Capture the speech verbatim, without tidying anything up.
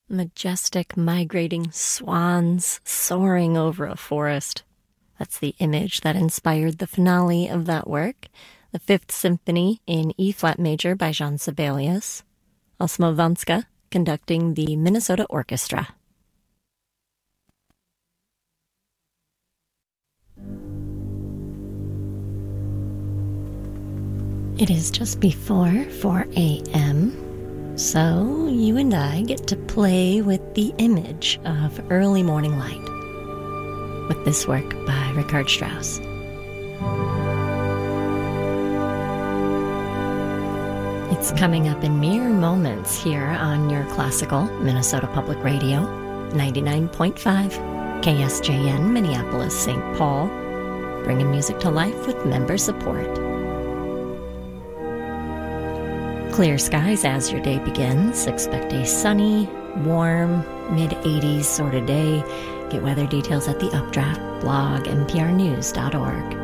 Majestic migrating swans soaring over a forest. That's the image that inspired the finale of that work, the Fifth Symphony in E-flat major by Jean Sibelius. Osmo Vanska conducting the Minnesota Orchestra. It is just before four a.m., so you and I get to play with the image of early morning light with this work by Richard Strauss. It's coming up in mere moments here on your classical Minnesota Public Radio, ninety-nine point five K S J N, Minneapolis, Saint Paul, bringing music to life with member support. Clear skies as your day begins. Expect a sunny, warm, mid eighties sort of day. Get weather details at the Updraft blog, N P R news dot org.